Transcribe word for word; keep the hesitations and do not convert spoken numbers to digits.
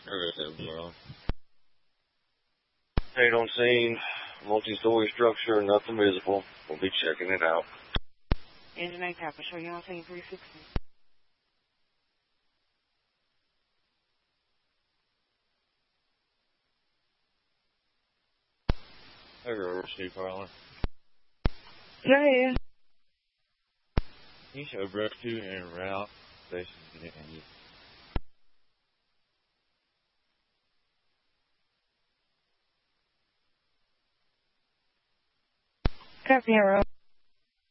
Stayed on scene, multi-story structure, nothing visible. We'll be checking it out. Engine eight Kappa, show you on scene three sixty. Hey, Rover, Steve Harlan. Yeah. Can you show rescue en route, station and you. Copy, Arrow.